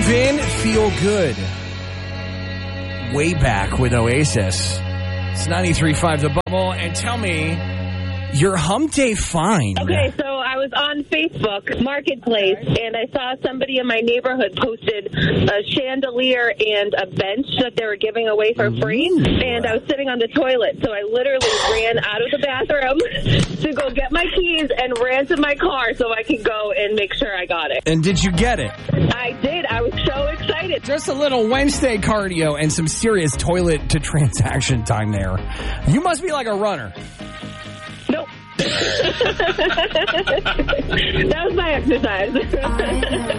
Jump in, feel good. Way back with Oasis. It's 93.5 The Bubble. And tell me your hump day find. Okay, so I was on Facebook Marketplace, and I saw somebody in my neighborhood posted a chandelier and a bench that they were giving away for free, and I was sitting on the toilet, so I literally ran out of the bathroom to go get my keys and ran to my car so I could go and make sure I got it. And did you get it? I did. I was so excited. Just a little Wednesday cardio and some serious toilet to transaction time there. You must be like a runner. Nope. That was my exercise.